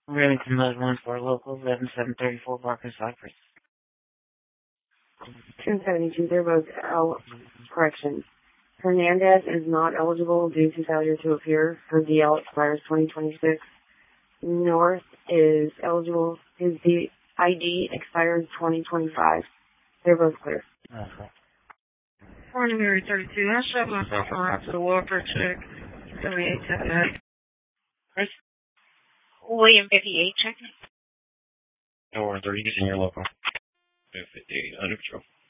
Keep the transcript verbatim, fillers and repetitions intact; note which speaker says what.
Speaker 1: Remington Mode one four local, eleven seven thirty-four Barker Cypress.
Speaker 2: two seventy-two, they're both L. Correction. Hernandez is not eligible due to failure to appear. Her D L expires twenty twenty-six. North is eligible. His D- I D expires twenty twenty-five. They're both clear.
Speaker 1: Okay.
Speaker 3: Morning, Mary thirty-two. I shoved myself around to the welfare check. seventy-eight seventy-eight.
Speaker 1: Chris?
Speaker 4: William fifty-eight checking.
Speaker 5: Or thirty, using your local. fifty-eight, under patrol.